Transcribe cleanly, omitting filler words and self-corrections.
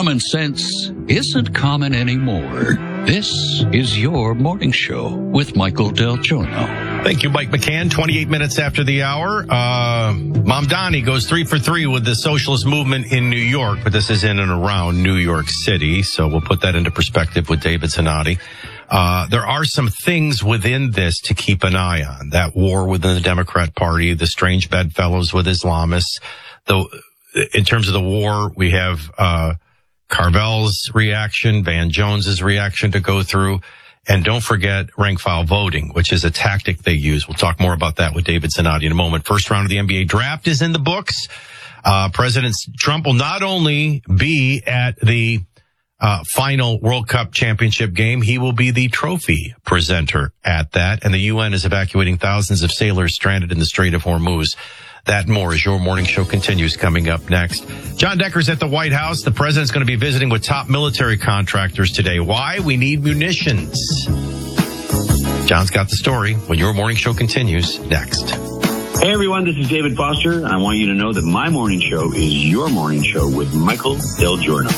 Common sense isn't common anymore. This is your morning show with Michael Del Giorno. Thank you, Mike McCann. 28 minutes after the hour. Mamdani goes 3 for 3 with the socialist movement in New York, but this is in and around New York City. So we'll put that into perspective with David Zanotti. There are some things within this to keep an eye on. That war within the Democrat Party, the strange bedfellows with Islamists. Though, in terms of the war, we have Carvel's reaction, Van Jones's reaction to go through. And don't forget rank file voting, which is a tactic they use. We'll talk more about that with David Zanotti in a moment. First round of the NBA draft is in the books. President Trump will not only be at the final World Cup championship game, he will be the trophy presenter at that. And the UN is evacuating thousands of sailors stranded in the Strait of Hormuz. That and more as your morning show continues coming up next. John Decker's at the White House. The president's going to be visiting with top military contractors today. Why? We need munitions. John's got the story when your morning show continues next. Hey everyone, this is David Foster. I want you to know that my morning show is your morning show with Michael Del Giorno.